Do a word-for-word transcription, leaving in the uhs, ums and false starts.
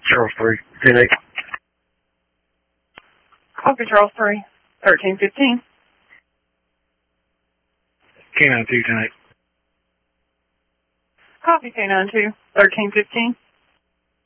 Charles three, ten eight. Copy, Charles three, thirteen fifteen. K nine two, ten eight. Copy, K nine two, thirteen fifteen.